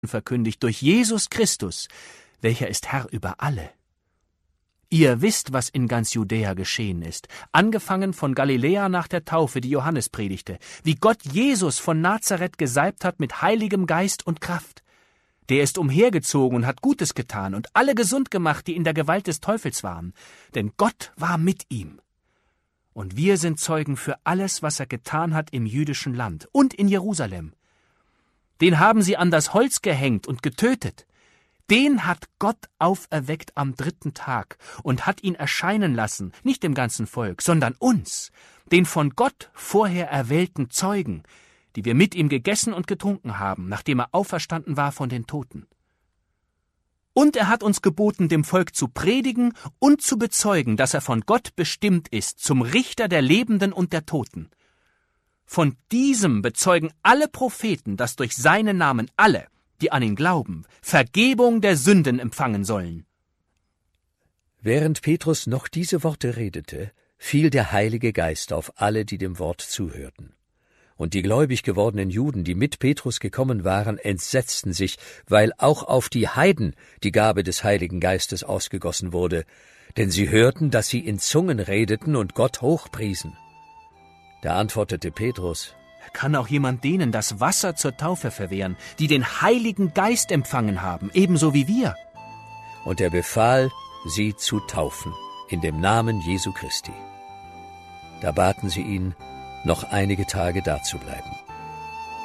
verkündigt durch Jesus Christus, welcher ist Herr über alle. Ihr wisst, was in ganz Judäa geschehen ist, angefangen von Galiläa nach der Taufe, die Johannes predigte, wie Gott Jesus von Nazareth gesalbt hat mit Heiligem Geist und Kraft. Der ist umhergezogen und hat Gutes getan und alle gesund gemacht, die in der Gewalt des Teufels waren, denn Gott war mit ihm. Und wir sind Zeugen für alles, was er getan hat im jüdischen Land und in Jerusalem. Den haben sie an das Holz gehängt und getötet. Den hat Gott auferweckt am 3. Tag und hat ihn erscheinen lassen, nicht dem ganzen Volk, sondern uns, den von Gott vorher erwählten Zeugen, die wir mit ihm gegessen und getrunken haben, nachdem er auferstanden war von den Toten. Und er hat uns geboten, dem Volk zu predigen und zu bezeugen, dass er von Gott bestimmt ist, zum Richter der Lebenden und der Toten. Von diesem bezeugen alle Propheten, dass durch seinen Namen alle, die an ihn glauben, Vergebung der Sünden empfangen sollen. Während Petrus noch diese Worte redete, fiel der Heilige Geist auf alle, die dem Wort zuhörten. Und die gläubig gewordenen Juden, die mit Petrus gekommen waren, entsetzten sich, weil auch auf die Heiden die Gabe des Heiligen Geistes ausgegossen wurde, denn sie hörten, dass sie in Zungen redeten und Gott hochpriesen. Da antwortete Petrus: Kann auch jemand denen das Wasser zur Taufe verwehren, die den Heiligen Geist empfangen haben, ebenso wie wir? Und er befahl, sie zu taufen, in dem Namen Jesu Christi. Da baten sie ihn, noch einige Tage dazubleiben.